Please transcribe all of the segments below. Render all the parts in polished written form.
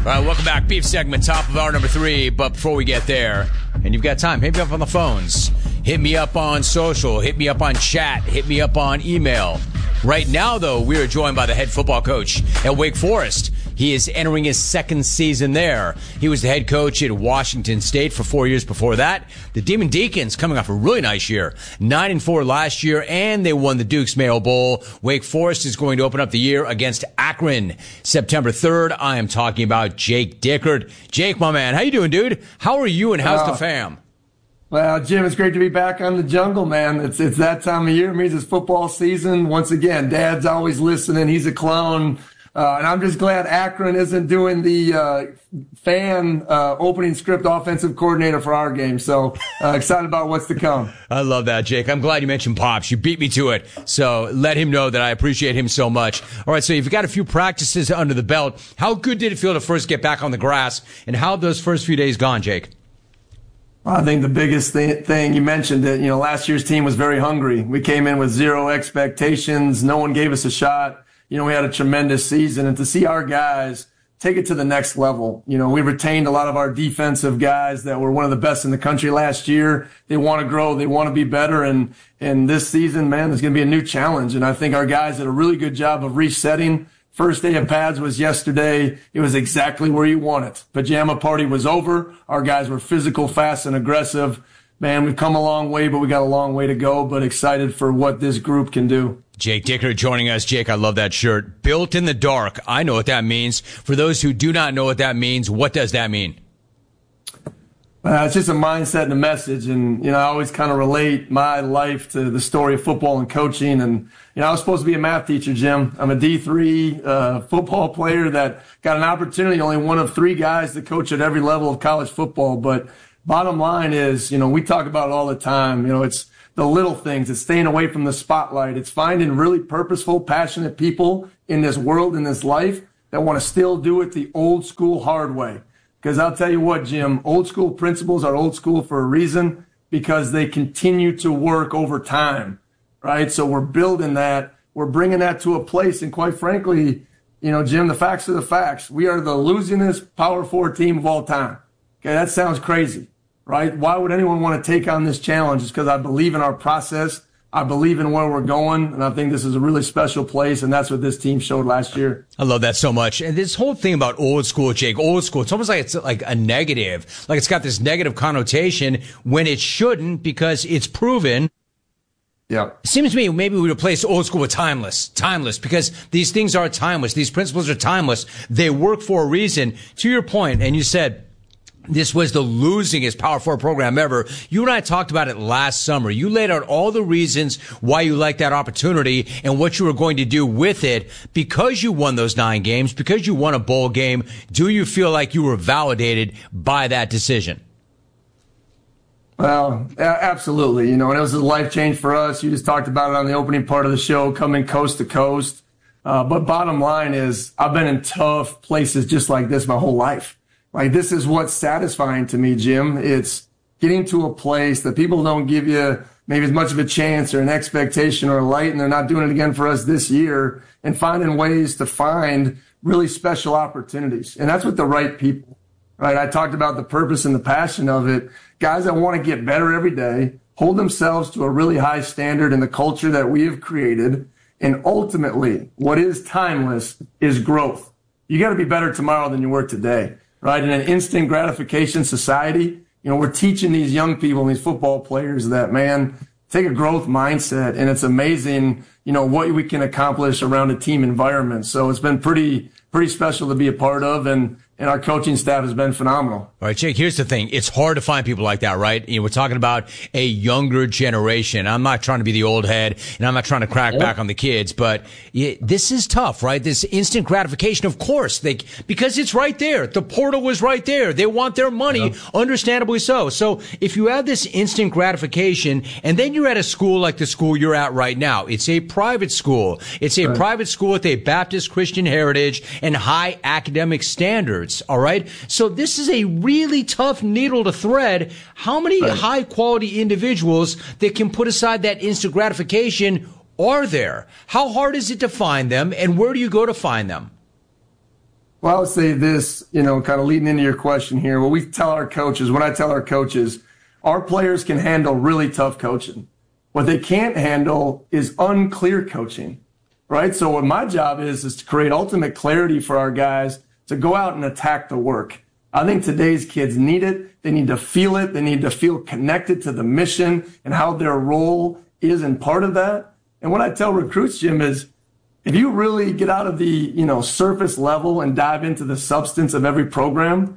All right, welcome back. Beef segment, top of hour number 3. But before we get there, and you've got time, hit me up on the phones. Hit me up on social. Hit me up on chat. Hit me up on email. Right now, though, we are joined by the head football coach at Wake Forest. He is entering his second season there. He was the head coach at Washington State for 4 years before that. The Demon Deacons coming off a really nice year. 9-4 last year, and they won the Duke's Mayo Bowl. Wake Forest is going to open up the year against Akron September 3rd. I am talking about Jake Dickert. Jake, my man, how you doing, dude? How are you, and how's the fam? Well, Jim, it's great to be back on the jungle, man. It's that time of year. It means it's football season. Once again, Dad's always listening. He's a clone. And I'm just glad Akron isn't doing the fan opening script offensive coordinator for our game. So excited about what's to come. I love that, Jake. I'm glad you mentioned Pops. You beat me to it. So let him know that I appreciate him so much. All right, so you've got a few practices under the belt. How good did it feel to first get back on the grass? And how have those first few days gone, Jake? I think the biggest thing, you mentioned it, last year's team was very hungry. We came in with zero expectations. No one gave us a shot. We had a tremendous season, and to see our guys take it to the next level. We retained a lot of our defensive guys that were one of the best in the country last year. They want to grow. They want to be better. And this season, man, there's going to be a new challenge. And I think our guys did a really good job of resetting. First day of pads was yesterday. It was exactly where you want it. Pajama party was over. Our guys were physical, fast, and aggressive. Man, we've come a long way, but we got a long way to go, but excited for what this group can do. Jake Dickert joining us. Jake, I love that shirt. Built in the dark. I know what that means. For those who do not know what that means, what does that mean? It's just a mindset and a message. And, I always kind of relate my life to the story of football and coaching. And, I was supposed to be a math teacher, Jim. I'm a D3 football player that got an opportunity, only one of 3 guys to coach at every level of college football. But bottom line is, we talk about it all the time. It's the little things. It's staying away from the spotlight. It's finding really purposeful, passionate people in this world, in this life, that want to still do it the old school hard way. Because I'll tell you what, Jim, old school principles are old school for a reason, because they continue to work over time, right? So we're building that. We're bringing that to a place. And quite frankly, Jim, the facts are the facts. We are the losingest Power 4 team of all time. Okay, that sounds crazy, right? Why would anyone want to take on this challenge? It's because I believe in our process. I believe in where we're going, and I think this is a really special place, and that's what this team showed last year. I love that so much. And this whole thing about old school, Jake, old school, it's almost like it's like a negative. Like it's got this negative connotation when it shouldn't, because it's proven. Yeah. It seems to me maybe we replace old school with timeless. Timeless, because these things are timeless. These principles are timeless. They work for a reason. To your point, and you said, this was the losingest Power 4 program ever. You and I talked about it last summer. You laid out all the reasons why you liked that opportunity and what you were going to do with it. Because you won those 9 games, because you won a bowl game, do you feel like you were validated by that decision? Well, absolutely. And it was a life change for us. You just talked about it on the opening part of the show, coming coast to coast. But bottom line is, I've been in tough places just like this my whole life. Like, this is what's satisfying to me, Jim. It's getting to a place that people don't give you maybe as much of a chance or an expectation or a light, and they're not doing it again for us this year, and finding ways to find really special opportunities. And that's with the right people, right? I talked about the purpose and the passion of it. Guys that want to get better every day, hold themselves to a really high standard in the culture that we have created. And ultimately, what is timeless is growth. You got to be better tomorrow than you were today. Right? In an instant gratification society, we're teaching these young people and these football players that, man, take a growth mindset. And it's amazing, what we can accomplish around a team environment. So it's been pretty special to be a part of. And our coaching staff has been phenomenal. All right, Jake, here's the thing. It's hard to find people like that, right? We're talking about a younger generation. I'm not trying to be the old head, and I'm not trying to crack back on the kids, but this is tough, right? This instant gratification, of course, because it's right there. The portal was right there. They want their money, understandably so. So if you have this instant gratification, and then you're at a school like the school you're at right now, it's a private school. It's a private school with a Baptist Christian heritage and high academic standards. All right. So this is a really tough needle to thread. How many high quality individuals that can put aside that instant gratification are there? How hard is it to find them, and where do you go to find them? Well, I would say this, kind of leading into your question here. When I tell our coaches, our players can handle really tough coaching. What they can't handle is unclear coaching, right? So what my job is to create ultimate clarity for our guys to go out and attack the work. I think today's kids need it. They need to feel it. They need to feel connected to the mission and how their role is in part of that. And what I tell recruits, Jim, is if you really get out of the, surface level and dive into the substance of every program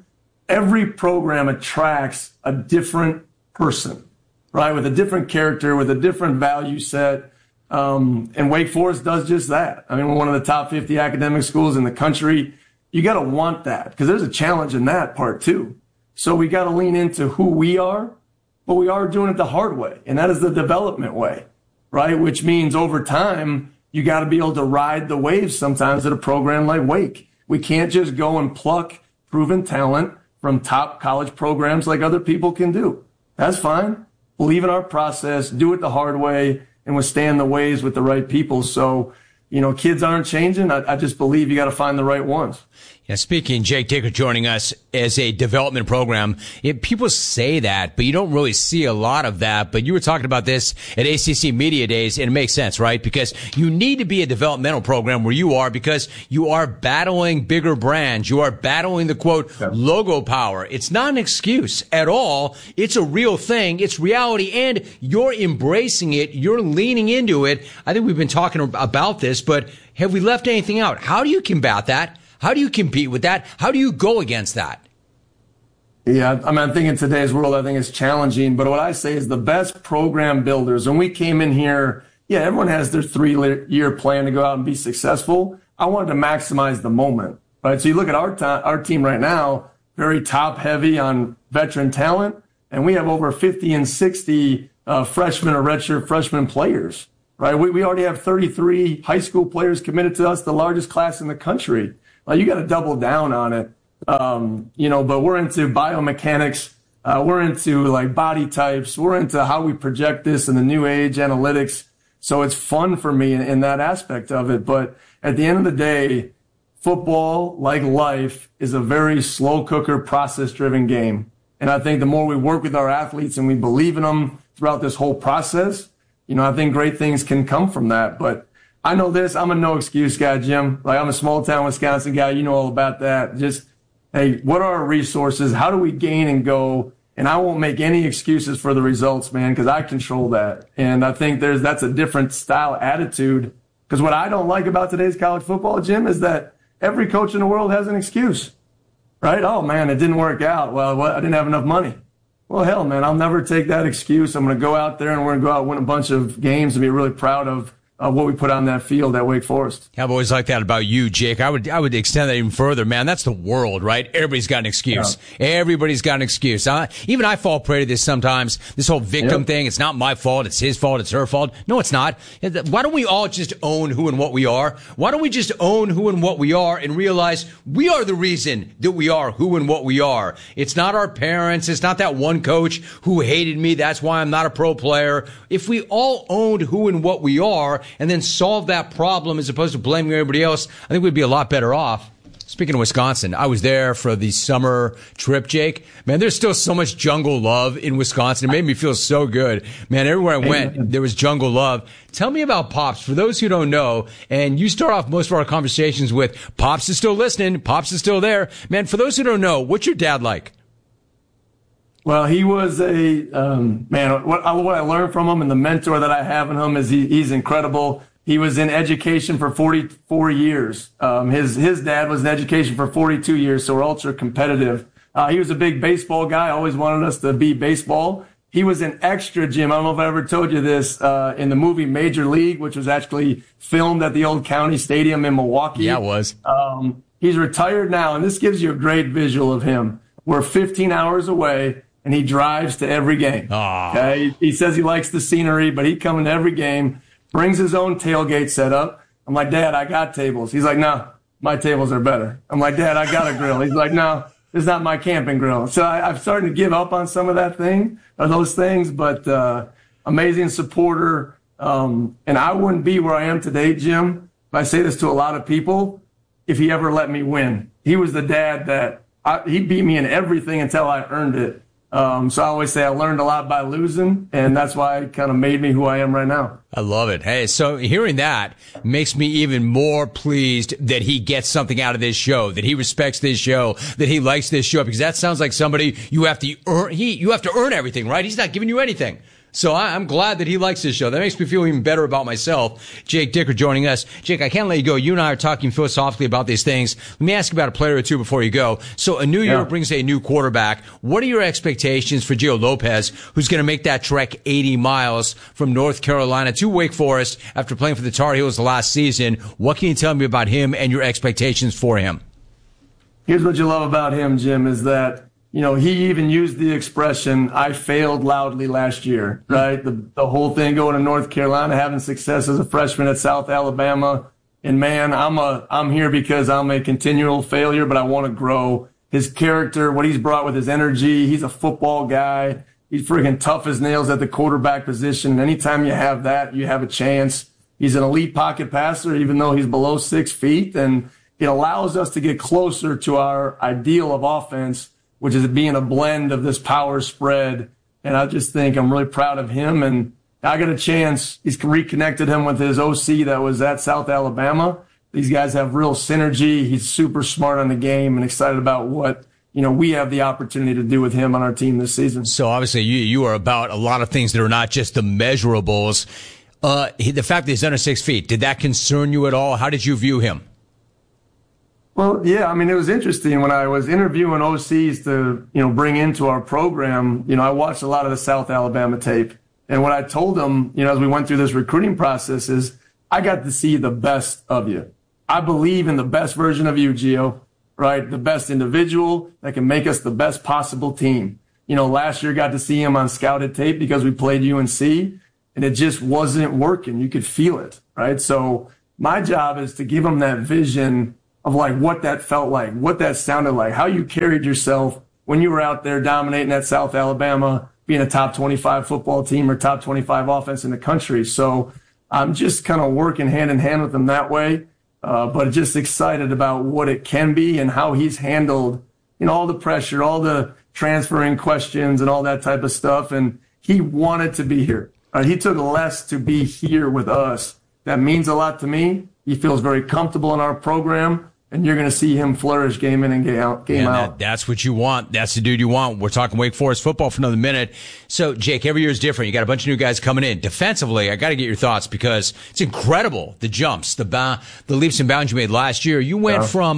attracts a different person, right? With a different character, with a different value set. And Wake Forest does just that. I mean, we're one of the top 50 academic schools in the country. You got to want that because there's a challenge in that part too. So we got to lean into who we are, but we are doing it the hard way. And that is the development way, right? Which means over time, you got to be able to ride the waves sometimes at a program like Wake. We can't just go and pluck proven talent from top college programs like other people can do. That's fine. Believe in our process, do it the hard way, and withstand the waves with the right people. So, kids aren't changing. I just believe you got to find the right ones. Yeah, speaking, Jake Dickert joining us as a development program. People say that, but you don't really see a lot of that. But you were talking about this at ACC Media Days, and it makes sense, right? Because you need to be a developmental program where you are because you are battling bigger brands. You are battling the, quote, logo power. It's not an excuse at all. It's a real thing. It's reality, and you're embracing it. You're leaning into it. I think we've been talking about this, but have we left anything out? How do you combat that? How do you compete with that? How do you go against that? Yeah, I think in today's world, I think it's challenging. But what I say is the best program builders, when we came in here, everyone has their 3-year plan to go out and be successful. I wanted to maximize the moment, right? So you look at our team right now, very top heavy on veteran talent, and we have over 50 and 60 freshmen or redshirt freshman players, right? We already have 33 high school players committed to us, the largest class in the country. You got to double down on it, but we're into biomechanics. We're into body types. We're into how we project this in the new age analytics. So it's fun for me in that aspect of it. But at the end of the day, football, like life, is a very slow cooker, process driven game. And I think the more we work with our athletes and we believe in them throughout this whole process, I think great things can come from that. But I know this. I'm a no excuse guy, Jim. I'm a small town Wisconsin guy. You know all about that. Just, hey, what are our resources? How do we gain and go? And I won't make any excuses for the results, man, because I control that. And I think that's a different style attitude. Because what I don't like about today's college football, Jim, is that every coach in the world has an excuse, right? Oh, man, it didn't work out. Well, I didn't have enough money. Well, hell, man, I'll never take that excuse. I'm going to go out there and we're going to go out and win a bunch of games and be really proud of what we put on that field at Wake Forest. I've always liked that about you, Jake. I would extend that even further, man. That's the world, right? Everybody's got an excuse. Yeah. Everybody's got an excuse. Even I fall prey to this sometimes, this whole victim thing. It's not my fault. It's his fault. It's her fault. No, it's not. Why don't we all just own who and what we are? Why don't we just own who and what we are and realize we are the reason that we are who and what we are? It's not our parents. It's not that one coach who hated me. That's why I'm not a pro player. If we all owned who and what we are, and then solve that problem as opposed to blaming everybody else, I think we'd be a lot better off. Speaking of Wisconsin, I was there for the summer trip, Jake. Man, there's still so much jungle love in Wisconsin. It made me feel so good. Man, everywhere I went, there was jungle love. Tell me about Pops, for those who don't know, and you start off most of our conversations with, Pops is still listening, Pops is still there. Man, for those who don't know, what's your dad like? Well, he was what I learned from him and the mentor that I have in him is he's incredible. He was in education for 44 years. His dad was in education for 42 years, so we're ultra competitive. He was a big baseball guy, always wanted us to be baseball. He was an extra, Jim. I don't know if I ever told you this, in the movie Major League, which was actually filmed at the old county stadium in Milwaukee. Yeah, it was. He's retired now, and this gives you a great visual of him. We're 15 hours away, and he drives to every game. Okay? He says he likes the scenery, but he'd come into every game, brings his own tailgate setup. I'm like, Dad, I got tables. He's like, no, my tables are better. I'm like, Dad, I got a grill. He's like, no, it's not my camping grill. So I've started to give up on some of those things, but amazing supporter. And I wouldn't be where I am today, Jim, if I say this to a lot of people, if he ever let me win. he was the dad that he beat me in everything until I earned it. So I always say I learned a lot by losing, and that's why it kind of made me who I am right now. I love it. Hey, so hearing that makes me even more pleased that he gets something out of this show, that he respects this show, that he likes this show, because that sounds like somebody you have to earn everything, right? He's not giving you anything. So I'm glad that he likes this show. That makes me feel even better about myself. Jake Dicker joining us. Jake, I can't let you go. You and I are talking philosophically about these things. Let me ask you about a player or two before you go. So a new year brings a new quarterback. What are your expectations for Gio Lopez, who's going to make that trek 80 miles from North Carolina to Wake Forest after playing for the Tar Heels last season? What can you tell me about him and your expectations for him? Here's what you love about him, Jim, is that he even used the expression, I failed loudly last year, right? The whole thing going to North Carolina, having success as a freshman at South Alabama. And man, I'm here because I'm a continual failure, but I want to grow. His character, what he's brought with his energy, he's a football guy. He's freaking tough as nails at the quarterback position. And anytime you have that, you have a chance. He's an elite pocket passer, even though he's below 6 feet. And it allows us to get closer to our ideal of offense, which is being a blend of this power spread. And I just think I'm really proud of him. And I got a chance. He's reconnected him with his OC that was at South Alabama. These guys have real synergy. He's super smart on the game and excited about what, we have the opportunity to do with him on our team this season. So obviously you are about a lot of things that are not just the measurables. The fact that he's under 6 feet, did that concern you at all? How did you view him? Well, yeah, it was interesting when I was interviewing OCs to, bring into our program. I watched a lot of the South Alabama tape. And what I told them, as we went through this recruiting process is I got to see the best of you. I believe in the best version of you, Gio, right? The best individual that can make us the best possible team. Last year got to see him on scouted tape because we played UNC and it just wasn't working. You could feel it, right? So my job is to give him that vision of like what that felt like, what that sounded like, how you carried yourself when you were out there dominating at South Alabama, being a top 25 football team or top 25 offense in the country. So I'm just kind of working hand in hand with him that way, but just excited about what it can be and how he's handled, all the pressure, all the transferring questions and all that type of stuff. And he wanted to be here. He took less to be here with us. That means a lot to me. He feels very comfortable in our program. And you're going to see him flourish game in and game out. That's what you want. That's the dude you want. We're talking Wake Forest football for another minute. So, Jake, every year is different. You got a bunch of new guys coming in. Defensively, I got to get your thoughts because it's incredible. The jumps, the leaps and bounds you made last year. You went from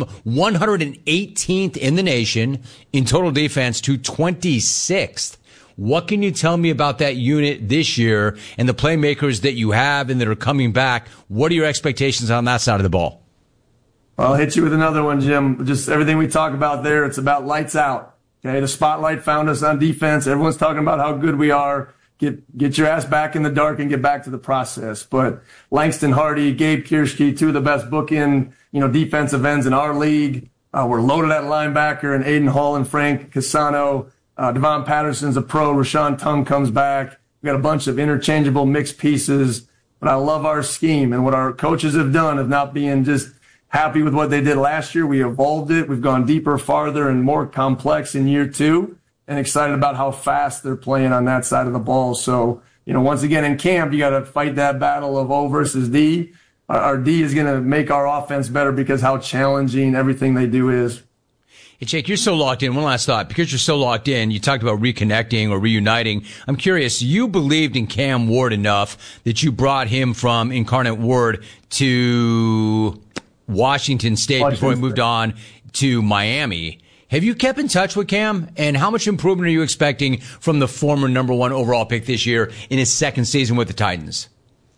118th in the nation in total defense to 26th. What can you tell me about that unit this year and the playmakers that you have and that are coming back? What are your expectations on that side of the ball? I'll hit you with another one, Jim. Just everything we talk about there, it's about lights out. Okay, the spotlight found us on defense. Everyone's talking about how good we are. Get your ass back in the dark and get back to the process. But Langston Hardy, Gabe Kirschke, two of the best bookend, defensive ends in our league. We're loaded at linebacker and Aiden Hall and Frank Casano. Devon Patterson's a pro. Rashawn Tung comes back. We got a bunch of interchangeable mixed pieces. But I love our scheme and what our coaches have done of not being just happy with what they did last year. We evolved it. We've gone deeper, farther, and more complex in year two, and excited about how fast they're playing on that side of the ball. So, once again, in camp, you got to fight that battle of O versus D. Our D is going to make our offense better because how challenging everything they do is. Hey, Jake, you're so locked in. One last thought. Because you're so locked in, you talked about reconnecting or reuniting. I'm curious, you believed in Cam Ward enough that you brought him from Incarnate Word to Washington State before he moved on to Miami. Have you kept in touch with Cam? And how much improvement are you expecting from the former number 1 overall pick this year in his second season with the Titans?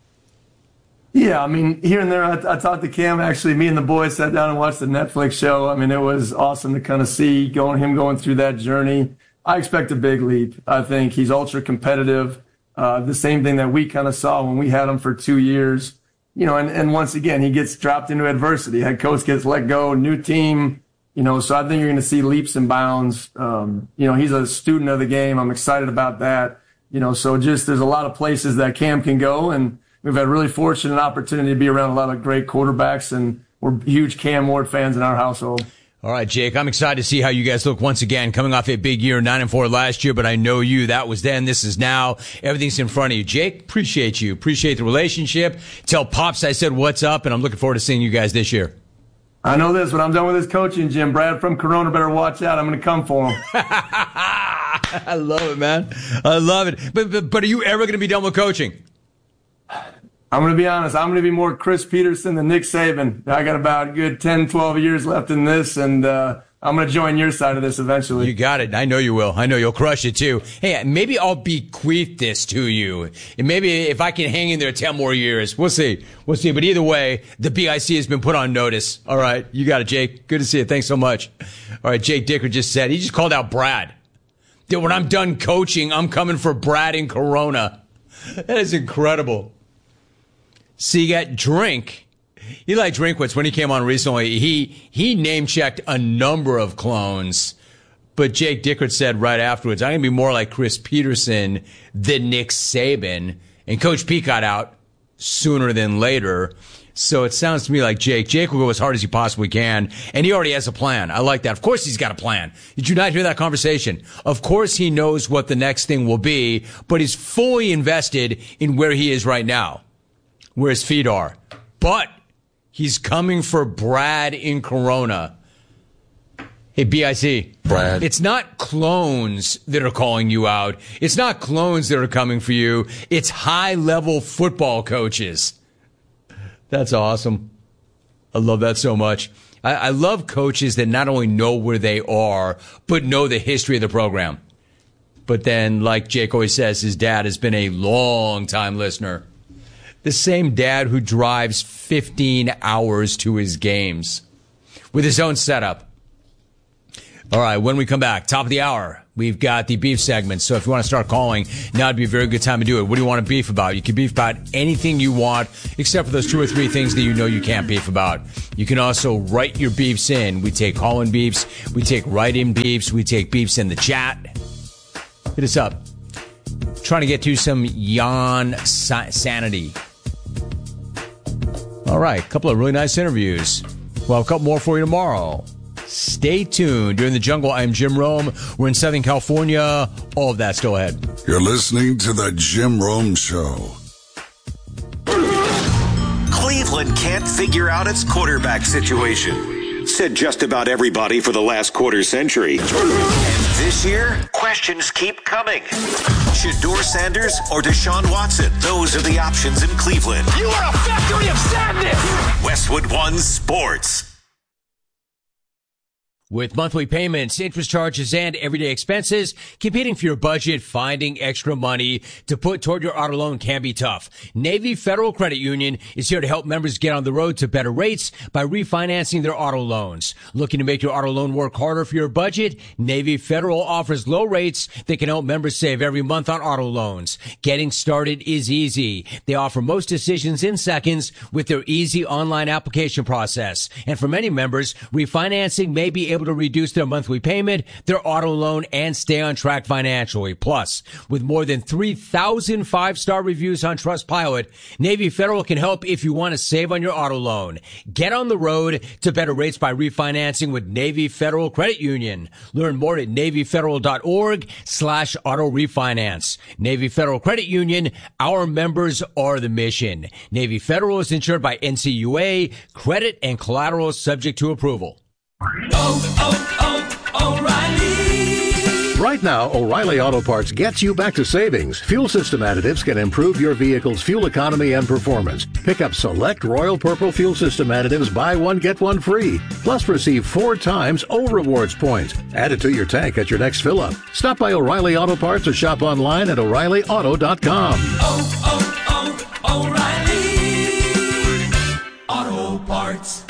Yeah, here and there, I talked to Cam. Actually, me and the boys sat down and watched the Netflix show. It was awesome to kind of see him going through that journey. I expect a big leap. I think he's ultra competitive. The same thing that we kind of saw when we had him for 2 years. And once again, he gets dropped into adversity. Head coach gets let go, new team, so I think you're going to see leaps and bounds. He's a student of the game. I'm excited about that. So just there's a lot of places that Cam can go, and we've had really fortunate opportunity to be around a lot of great quarterbacks, and we're huge Cam Ward fans in our household. All right, Jake, I'm excited to see how you guys look once again, coming off a big year, 9-4 last year, but I know you. That was then. This is now. Everything's in front of you. Jake, appreciate you. Appreciate the relationship. Tell Pops I said what's up, and I'm looking forward to seeing you guys this year. I know this. When I'm done with this coaching, Jim, Brad from Corona better watch out. I'm going to come for him. I love it, man. I love it. But are you ever going to be done with coaching? I'm going to be honest. I'm going to be more Chris Peterson than Nick Saban. I got about a good 10, 12 years left in this, and I'm going to join your side of this eventually. You got it. I know you will. I know you'll crush it, too. Hey, maybe I'll bequeath this to you. And maybe if I can hang in there 10 more years. We'll see. We'll see. But either way, the BIC has been put on notice. All right. You got it, Jake. Good to see you. Thanks so much. All right. Jake Dicker just said, he just called out Brad. That when I'm done coaching, I'm coming for Brad in Corona. That is incredible. So you got Drink. Eli Drinkwitz, when he came on recently, he name-checked a number of clones. But Jake Dickert said right afterwards, I'm going to be more like Chris Peterson than Nick Saban. And Coach Pete got out sooner than later. So it sounds to me like Jake will go as hard as he possibly can. And he already has a plan. I like that. Of course he's got a plan. Did you not hear that conversation? Of course he knows what the next thing will be, but he's fully invested in where he is right now, where his feet are. But he's coming for Brad in Corona. Hey, BIC. Brad. It's not clones that are calling you out. It's not clones that are coming for you. It's high-level football coaches. That's awesome. I love that so much. I love coaches that not only know where they are, but know the history of the program. But then, like Jake always says, his dad has been a long-time listener. The same dad who drives 15 hours to his games with his own setup. All right, when we come back, top of the hour, we've got the beef segment. So if you want to start calling, now would be a very good time to do it. What do you want to beef about? You can beef about anything you want, except for those 2 or 3 things that you know you can't beef about. You can also write your beefs in. We take call-in beefs. We take write-in beefs. We take beefs in the chat. Hit us up. Trying to get to some Jan sanity. All right, a couple of really nice interviews. Well, a couple more for you tomorrow. Stay tuned. You're in the jungle. I'm Jim Rome. We're in Southern California. All of that still ahead. You're listening to the Jim Rome Show. Cleveland can't figure out its quarterback situation, said just about everybody for the last quarter century. And this year, questions keep coming. Shedeur Sanders or Deshaun Watson? Those are the options in Cleveland. You are a factory of sadness! Westwood One Sports. With monthly payments, interest charges, and everyday expenses, competing for your budget, finding extra money to put toward your auto loan can be tough. Navy Federal Credit Union is here to help members get on the road to better rates by refinancing their auto loans. Looking to make your auto loan work harder for your budget? Navy Federal offers low rates that can help members save every month on auto loans. Getting started is easy. They offer most decisions in seconds with their easy online application process. And for many members, refinancing may be able to reduce their monthly payment, their auto loan, and stay on track financially. Plus, with more than 3,000 5-star reviews on Trustpilot, Navy Federal can help if you want to save on your auto loan. Get on the road to better rates by refinancing with Navy Federal Credit Union. Learn more at NavyFederal.org/auto refinance. Navy Federal Credit Union, our members are the mission. Navy Federal is insured by NCUA, credit and collateral subject to approval. O'Reilly. Right now, O'Reilly Auto Parts gets you back to savings. Fuel system additives can improve your vehicle's fuel economy and performance. Pick up select Royal Purple fuel system additives, buy one, get one free. Plus receive 4 times O Rewards points. Add it to your tank at your next fill-up. Stop by O'Reilly Auto Parts or shop online at O'ReillyAuto.com. O'Reilly Auto Parts.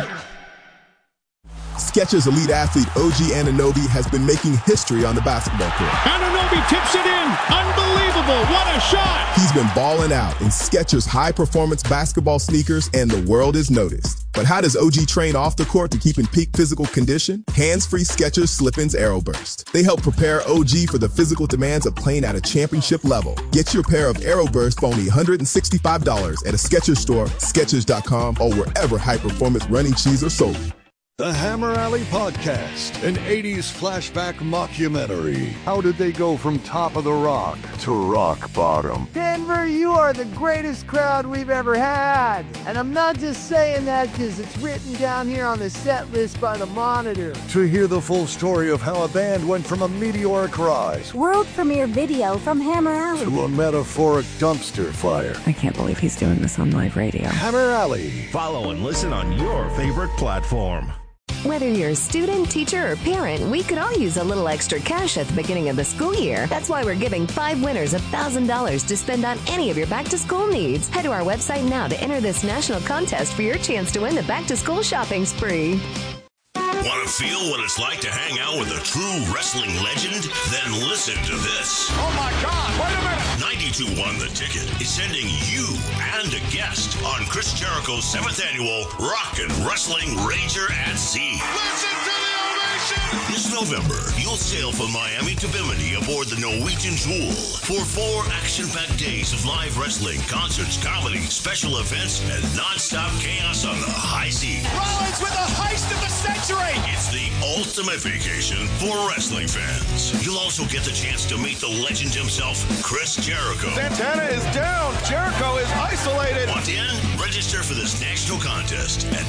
Skechers elite athlete OG Anunoby has been making history on the basketball court. Anunoby tips it in. Unbelievable. What a shot. He's been balling out in Skechers high-performance basketball sneakers, and the world has noticed. But how does OG train off the court to keep in peak physical condition? Hands-free Skechers Slip-ins Aeroburst. They help prepare OG for the physical demands of playing at a championship level. Get your pair of Aeroburst for only $165 at a Skechers store, Skechers.com, or wherever high-performance running shoes are sold. The Hammer Alley Podcast, an 80s flashback mockumentary. How did they go from top of the rock to rock bottom? Denver, you are the greatest crowd we've ever had. And I'm not just saying that because it's written down here on the set list by the Monitor. To hear the full story of how a band went from a meteoric rise, world premiere video from Hammer Alley, to a metaphoric dumpster fire. I can't believe he's doing this on live radio. Hammer Alley. Follow and listen on your favorite platform. Whether you're a student, teacher, or parent, we could all use a little extra cash at the beginning of the school year. That's why we're giving 5 winners $1,000 to spend on any of your back-to-school needs. Head to our website now to enter this national contest for your chance to win the back-to-school shopping spree. Want to feel what it's like to hang out with a true wrestling legend? Then listen to this. Oh my God, wait a minute. 92.1 The Ticket is sending you and a guest on Chris Jericho's 7th annual Rock and Wrestling Rager at Sea. Listen to the ovation. This November, you'll sail from Miami to Bimini aboard the Norwegian Jewel for 4 action-packed days of live wrestling, concerts, comedy, special events, and non-stop chaos on the high seas. Rollins with the heist of the century. It's the ultimate vacation for wrestling fans. You'll also get the chance to meet the legend himself, Chris Jericho. Santana is down. Jericho is isolated. Want in? Register for this national contest at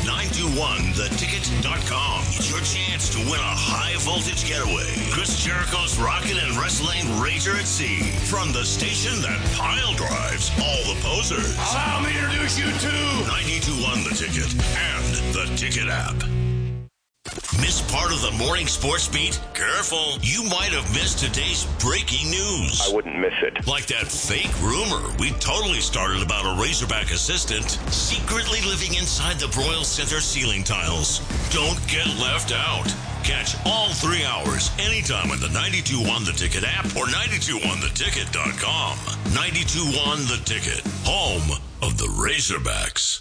921theticket.com. It's your chance to win a high-voltage getaway. Chris Jericho's Rockin' and Wrestling Rager at Sea. From the station that pile drives all the posers. Allow me to introduce you to 921 The Ticket and the Ticket app. Miss part of the morning sports beat? Careful, you might have missed today's breaking news. I wouldn't miss it. Like that fake rumor we totally started about a Razorback assistant secretly living inside the Broyles Center ceiling tiles. Don't get left out. Catch all 3 hours anytime on the 92.1 The Ticket app or 921theticket.com. 92.1 The Ticket, home of the Razorbacks.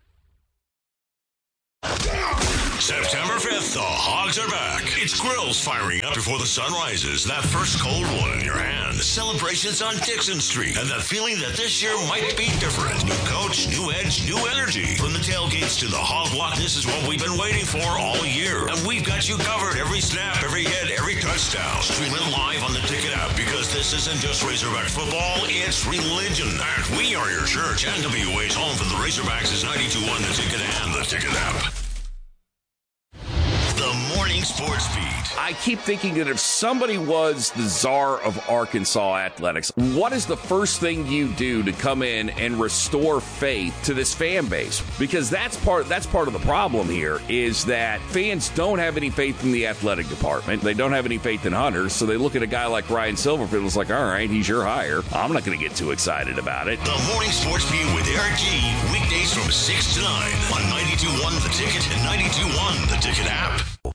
September 5th, the Hogs are back. It's grills firing up before the sun rises. That first cold one in your hand. Celebrations on Dixon Street. And that feeling that this year might be different. New coach, new edge, new energy. From the tailgates to the hog block, this is what we've been waiting for all year. And we've got you covered. Every snap, every hit, every touchdown. Stream it live on the Ticket app because this isn't just Razorback football, it's religion. And we are your church. NWA's home for the Razorbacks is 92.1 The Ticket and the Ticket app. The Morning Sports Beat. I keep thinking that if somebody was the czar of Arkansas athletics, what is the first thing you do to come in and restore faith to this fan base? Because that's part of the problem here is that fans don't have any faith in the athletic department. They don't have any faith in Hunter, so they look at a guy like Ryan Silverfield and it's like, all right, he's your hire. I'm not going to get too excited about it. The Morning Sports Beat with Eric G. Weekdays from 6 to 9 on 92.1 The Ticket and 92.1 The Ticket app.